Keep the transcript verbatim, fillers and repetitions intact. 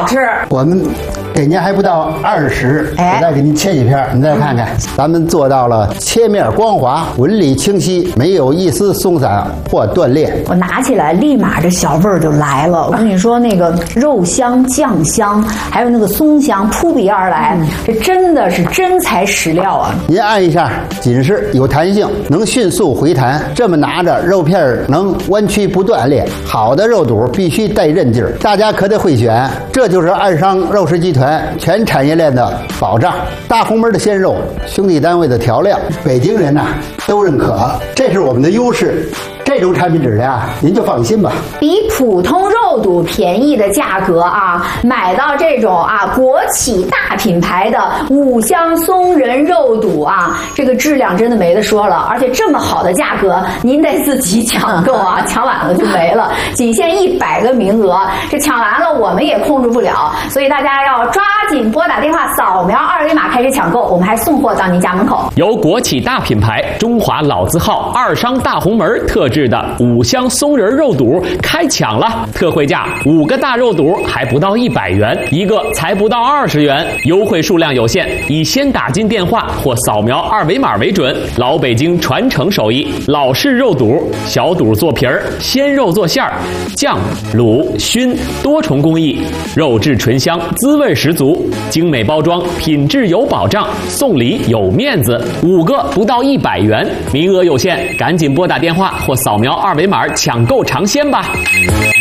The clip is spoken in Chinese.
好吃。 我们给您还不到二十， 哎， 我再给您切几片，你再看看，咱们做到了切面光滑、纹理清晰，没有一丝松散或断裂。 我拿起来，立马这小味儿就来了。我跟你说，那个肉香、酱香，还有那个松香扑鼻而来，嗯、这真的是真材实料啊！ 您按一下，紧实有弹性，能迅速回弹。这么拿着，肉片能弯曲不断裂。好的肉肚必须带韧劲儿，大家可得会选。这就是爱商肉食集团全产业链的保障。大红门的鲜肉，兄弟单位的调料，北京人呐、啊、都认可，这是我们的优势。这种产品质量您就放心吧， 比普通肉肚便宜的价格啊，买到这种啊国企大品牌的五香松仁肉肚啊，这个质量真的没得说了，而且这么好的价格，您得自己抢购啊，抢晚了就没了，仅限一百个名额，这抢完了我们也控制不了，所以大家要抓紧拨打电话，扫描二维码开始抢购，我们还送货到您家门口。 由国企大品牌中华老字号二商大红门特制的五香松仁肉肚开抢了，特惠价五个大肉肚还不到一百元，一个才不到二十元，优惠数量有限，以先打进电话或扫描二维码为准。老北京传承手艺，老式肉肚，小肚做皮儿，鲜肉做馅儿，酱、卤、熏多重工艺，肉质醇香，滋味十足，精美包装，品质有保障，送礼有面子，五个不到一百元，名额有限，赶紧拨打电话或扫描二维码抢购尝鲜吧。